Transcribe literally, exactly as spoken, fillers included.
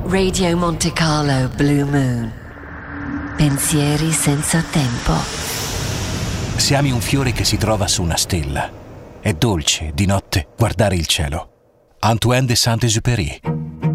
Radio Monte Carlo Blue Moon. Pensieri senza tempo. Se ami un fiore che si trova su una stella, è dolce di notte guardare il cielo. Antoine de Saint-Exupéry.